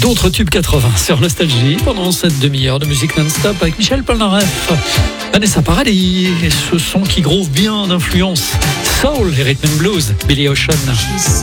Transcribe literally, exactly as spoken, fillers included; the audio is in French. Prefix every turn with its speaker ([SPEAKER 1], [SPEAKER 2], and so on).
[SPEAKER 1] D'autres tubes quatre-vingts sur Nostalgie pendant cette demi-heure de musique non-stop avec Michel Polnareff, Vanessa Paradis et ce son qui groove bien d'influence soul et rhythm and blues, Billy Ocean.